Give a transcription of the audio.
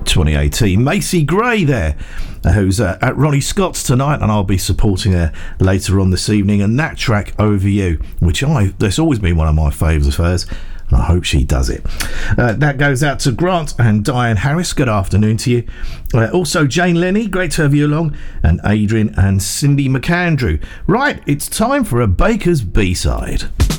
2018. Macy Gray there, who's at Ronnie Scott's tonight, and I'll be supporting her later on this evening. And that track, Over You, which that's always been one of my favourites of hers, and I hope she does it. That goes out to Grant and Diane Harris. Good afternoon to you. Also Jane Lenny, great to have you along, and Adrian and Cindy McAndrew. Right, it's time for a Baker's B-side.